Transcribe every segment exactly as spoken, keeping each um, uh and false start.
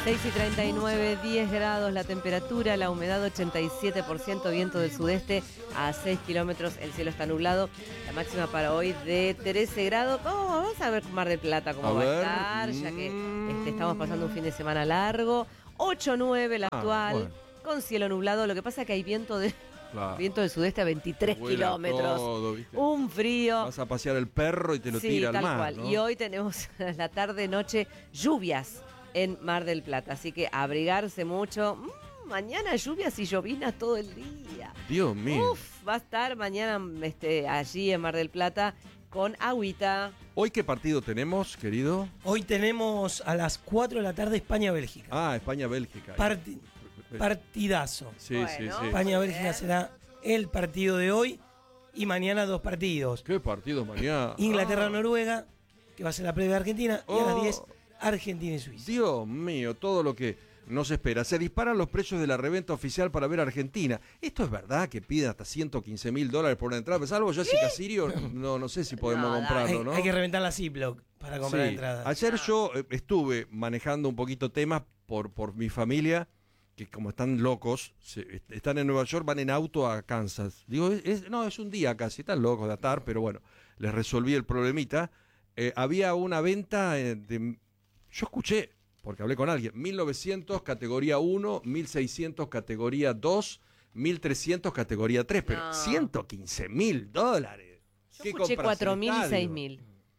seis y treinta y nueve, diez grados la temperatura, la humedad ochenta y siete por ciento, viento del sudeste a seis kilómetros, el cielo está nublado. La máxima para hoy de trece grados. Oh, vamos a ver Mar del Plata cómo a va ver. a estar, ya que este, estamos pasando un fin de semana largo. ocho nueve la Ah, actual, bueno. con cielo nublado. Lo que pasa es que hay viento de Claro. viento del sudeste a veintitrés Vuela kilómetros. todo, ¿viste? Un frío. Vas a pasear el perro y te lo Sí, tira al tal mar, cual. ¿no? Y hoy tenemos la tarde-noche lluvias en Mar del Plata, así que abrigarse mucho. Mm, mañana lluvias y llovinas todo el día. Dios mío. Uf, va a estar mañana este, allí en Mar del Plata con agüita. ¿Hoy qué partido tenemos, querido? Hoy tenemos a las cuatro de la tarde España-Bélgica. Ah, España-Bélgica. Parti- partidazo. Sí, Bueno. sí, sí. España-Bélgica será el partido de hoy y mañana dos partidos. ¿Qué partido mañana? Inglaterra-Noruega, que va a ser la previa de Argentina, y a Oh. las diez Argentina y Suiza. Dios mío, todo lo que nos espera. Se disparan los precios de la reventa oficial para ver a Argentina. ¿Esto es verdad que piden hasta ciento quince mil dólares por una entrada? ¿Es algo, Jessica Sirio? No, no sé si podemos No, comprarlo, Hay, ¿no? hay que reventar la Ziploc para comprar Sí. entradas. Ayer yo eh, estuve manejando un poquito temas por, por mi familia, que como están locos, se- est- están en Nueva York, van en auto a Kansas. Digo, es- es- no, es un día casi, están locos de atar, pero bueno, les resolví el problemita. Eh, había una venta eh, de... Yo escuché, porque hablé con alguien, mil novecientos categoría uno, mil seiscientos categoría dos, mil trescientos categoría tres, pero No. ciento quince mil dólares. Yo ¿Qué escuché compras cuatro en mil y estadio? seis mil.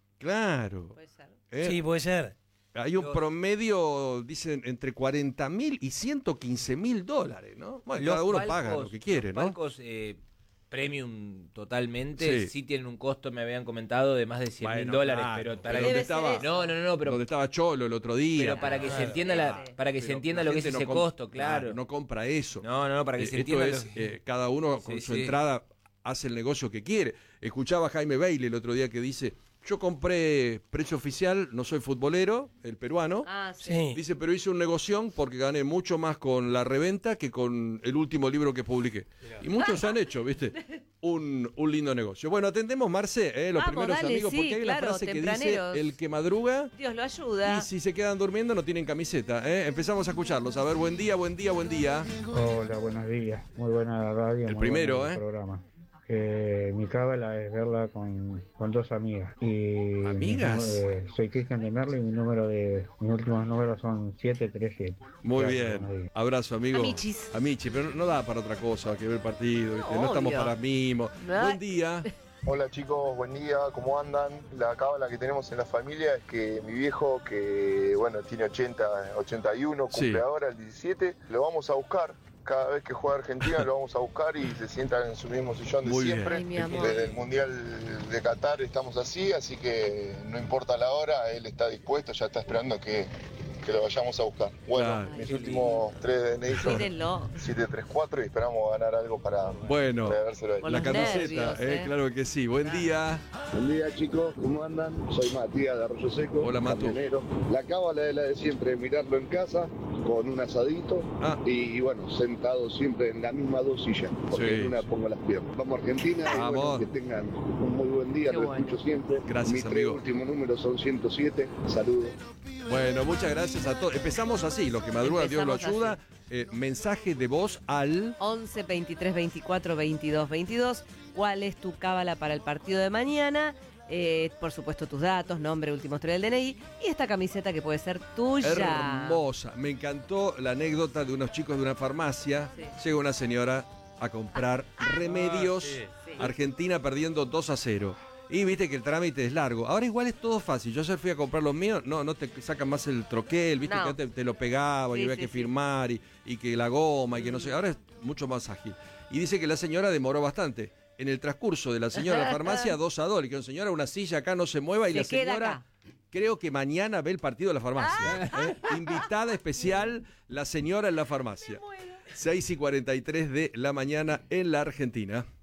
Claro. Puede ser. Eh, Sí, puede ser. Hay un promedio, dicen, entre cuarenta mil y ciento quince mil dólares, ¿no? Bueno, Los cada uno palcos- paga lo que quiere, los ¿no? palcos eh, premium totalmente, Sí. sí. tienen un costo, me habían comentado, de más de cien mil Bueno, dólares, claro, pero para pero que Debe donde estaba, ser eso. no, no, no, no, pero, donde estaba Cholo el otro día. pero para que se Claro. entienda la, para que se Pero entienda la lo que es gente ese no com- costo, claro. No compra eso. No, no, no, para que Eh, se esto entienda es, lo que- eh, cada uno con Sí, su sí. entrada hace el negocio que quiere. Escuchaba a Jaime Bailey el otro día que dice, yo compré precio oficial, no soy futbolero, el peruano. Ah, sí. Sí. Dice, pero hice un negoción porque gané mucho más con la reventa que con el último libro que publiqué. Y muchos han hecho, ¿viste? Un, un lindo negocio. Bueno, atendemos, Marce, eh, los Vamos, primeros dale, amigos, sí, porque hay claro, una frase que dice, tempraneros. el que madruga, Dios lo ayuda. y si se quedan durmiendo no tienen camiseta. ¿eh? Empezamos a escucharlos. A ver, buen día, buen día, buen día. Hola, buenos días. Muy buena la radio. El muy primero, bueno el ¿eh? programa. Eh, mi cábala es verla con, con dos amigas. Y ¿Amigas? mi número de- soy Cristian de Merlo y mi número de mis últimos números son siete tres siete. Muy Gracias, buenos bien. días. Abrazo, amigo. Amichis. Amichi, pero no da para otra cosa que ver el partido. ¿viste? No estamos Obvio. para mimos. No. Buen día. Hola chicos, buen día, ¿cómo andan? La cábala que tenemos en la familia es que mi viejo, que bueno, tiene ochenta, ochenta y uno, cumple Sí. ahora el diecisiete, lo vamos a buscar. Cada vez que juega Argentina lo vamos a buscar y se sienta en su mismo sillón de Muy bien. siempre. Ay, mi amor. Desde el Mundial de Qatar estamos así, así que no importa la hora, él está dispuesto, ya está esperando que, que lo vayamos a buscar. Bueno, Claro. mis últimos tres D N I son Mírenlo. siete tres cuatro y esperamos ganar algo para Bueno, regalárselo a él. Con la los camiseta, nervios, eh, eh. claro que sí. Buen día. Buen día chicos, ¿cómo andan? Soy Matías de Arroyo Seco. Hola, Matu. camionero. La cábala es la de siempre, mirarlo en casa con un asadito Ah. y, bueno, sentado siempre en la misma dos sillas, porque Sí. en una pongo las piernas. Vamos a Argentina y Vamos. bueno, que tengan un muy buen día, Qué lo bueno. escucho siempre. Gracias, Mis tres amigo. últimos números son ciento siete. Saludos. Bueno, muchas gracias a todos. Empezamos así, los que madrugan, Dios lo Empezamos ayuda. Eh, mensaje de voz al... once, veintitrés, veinticuatro, veintidós, veintidós. ¿Cuál es tu cábala para el partido de mañana? Eh, por supuesto, tus datos, nombre, últimos tres del D N I. Y esta camiseta que puede ser tuya. Hermosa. Me encantó la anécdota de unos chicos de una farmacia. Sí. Llega una señora a comprar remedios. sí. Sí. Argentina perdiendo dos a cero. Y viste que el trámite es largo. Ahora igual es todo fácil. Yo ayer fui a comprar los míos. No, no te sacan más el troquel. Viste No. que antes te lo pegaba Sí, y había sí, que sí. firmar y, y que la goma y que no sé. Ahora es mucho más ágil. Y dice que la señora demoró bastante. En el transcurso de la señora de la farmacia, dos a dos. Le dijeron, señora, una silla acá no se mueva. Y Se la queda señora, acá. creo que mañana ve el partido de la farmacia. Ah. ¿eh? Invitada especial, la señora en la farmacia. seis y cuarenta y tres de la mañana en la Argentina.